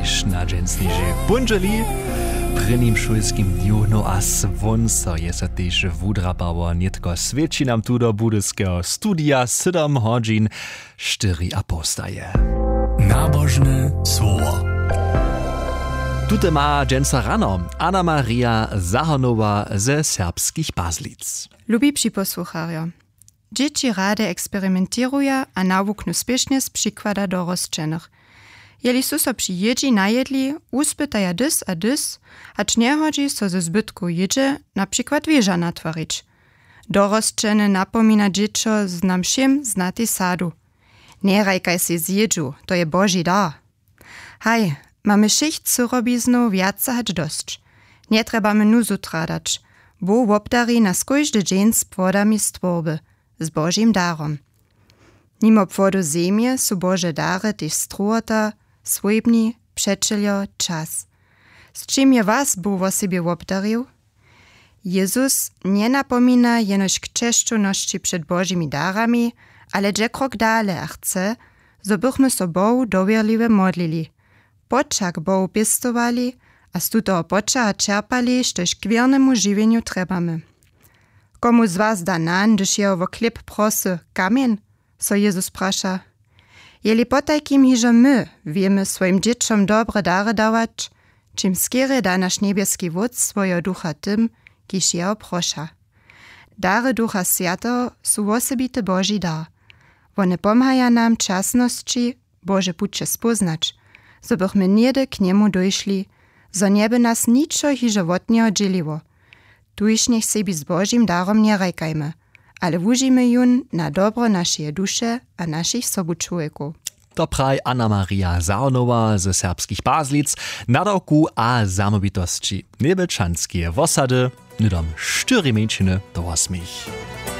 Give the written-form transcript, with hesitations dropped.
tež na dżensniży pundzeli, prynim szulskim dniu, no a svonso je se tež wudrapało, nietko svědčí nam tu do budyskiego studia 7 hodin 4 a postaje. Nabożne słowo. Tute ma dżensa rano Anna Maria Zahonowa ze Serbskich Bazlic. Lubi připosłuchajo. Dzieci rade eksperymentiruje a nawuknu spiesznie z przykłada dorosczenych. Jeli su so przy jedzi najedli, uspytaja dys a dys, acz nie chodzi so ze zbytku jedzie na przykład wieża natworić. Dorosczeny napomina dziecko z nam všim znati sadu. Nie rajkaj si zjedzu, to je Boží dar. Haj, mamy schicht surobiznu viaca hać dość. Nie trebamy nuzu tradać, bo wobdari nas kojždy dzień z płodami stworby, z Božím darom. Nimo płodu ziemie su Boże dary tyś struota, swojbni, przeczelio, czas. Z czym je was Bóg o sobie wobdarił? Jezus nie napomina jenoś k czeszczoności przed Božími darami, ale dże krok dale a chce, zo bychmy so Bohu dowierliwe modlili. Počak Bohu pistowali, a z tutého počaha čerpali, štož k wiernemu žiwieniu trebamy. Komu z was da nan, gdyż jeho wo klip prosy kamień? So Jezus prasza. Jeli potajkim hižo my wiemy swoim dzieciom dobre dary dawać, czym skiery da nasz niebieski wódz swojego ducha tym, kiż jeho prosza. Dary Ducha Świętego su osobity Boží dar. One pomhaja nam czasności Boże puće spoznać, zo bychmy niedy k niemu dojšli, zo nieby nas niczo hižo od niego dzieliło. Tuż niech sebi z Božím darom nie rajkajmy, ale wužimy jun na dobro naszej dusze a naszych sobučujekov. To praj Anna Maria Zahonowa ze Serbskich Bazlic, nadawku a samobitości Nebelčanskie wosady, nidom 4 męčiny do 8.